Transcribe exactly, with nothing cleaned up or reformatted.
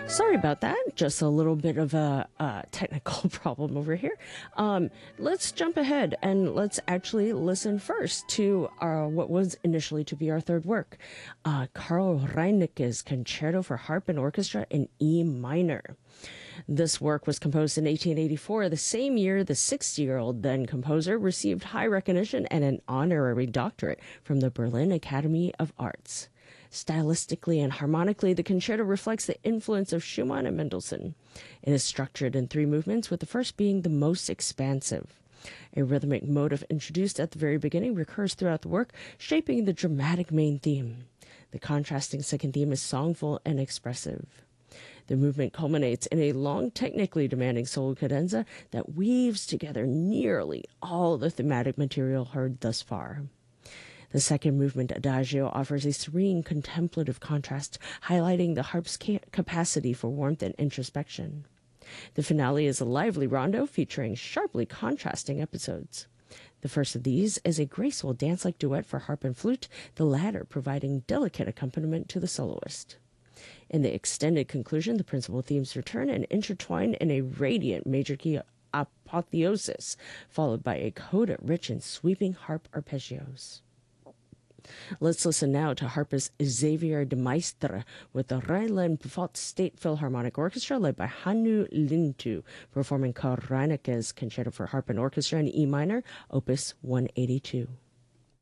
Sorry about that. Just a little bit of a, a technical problem over here. Um, let's jump ahead and let's actually listen first to our, what was initially to be our third work, uh, Karl Reineke's Concerto for Harp and Orchestra in E minor. This work was composed in eighteen eighty-four, the same year the sixty-year-old then composer received high recognition and an honorary doctorate from the Berlin Academy of Arts. Stylistically and harmonically, the concerto reflects the influence of Schumann and Mendelssohn. It is structured in three movements, with the first being the most expansive. A rhythmic motive introduced at the very beginning recurs throughout the work, shaping the dramatic main theme. The contrasting second theme is songful and expressive. The movement culminates in a long, technically demanding solo cadenza that weaves together nearly all the thematic material heard thus far. The second movement, Adagio, offers a serene, contemplative contrast, highlighting the harp's ca- capacity for warmth and introspection. The finale is a lively rondo featuring sharply contrasting episodes. The first of these is a graceful dance-like duet for harp and flute, the latter providing delicate accompaniment to the soloist. In the extended conclusion, the principal themes return and intertwine in a radiant major key apotheosis, followed by a coda rich in sweeping harp arpeggios. Let's listen now to harpist Xavier de Maistre with the Rhineland-Pfalz State Philharmonic Orchestra led by Hannu Lintu, performing Karl Reineke's Concerto for Harp and Orchestra in E minor, opus one eighty-two.